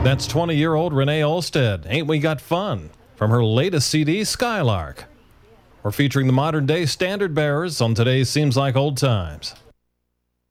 That's 20-year-old Renee Olstead, Ain't We Got Fun, from her latest CD, Skylark. We're featuring the modern-day standard bearers on today's Seems Like Old Times.